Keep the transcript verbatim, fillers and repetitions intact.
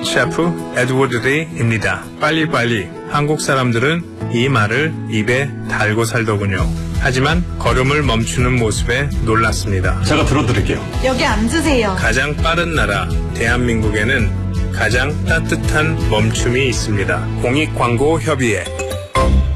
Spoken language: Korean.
셰프 에드워드 리입니다. 빨리빨리. 한국 사람들은 이 말을 입에 달고 살더군요. 하지만 걸음을 멈추는 모습에 놀랐습니다. 제가 들어드릴게요. 여기 앉으세요. 가장 빠른 나라 대한민국에는 가장 따뜻한 멈춤이 있습니다. 공익광고협의회.